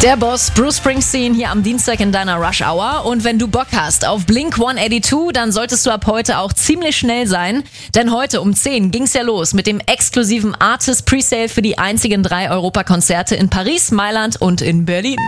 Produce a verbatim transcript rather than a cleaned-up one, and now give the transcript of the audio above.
Der Boss Bruce Springsteen hier am Dienstag in deiner Rush Hour. Und wenn du Bock hast auf Blink hundertzweiundachtzig, dann solltest du ab heute auch ziemlich schnell sein. Denn heute um zehn ging's ja los mit dem exklusiven Artist Presale für die einzigen drei Europakonzerte in Paris, Mailand und in Berlin.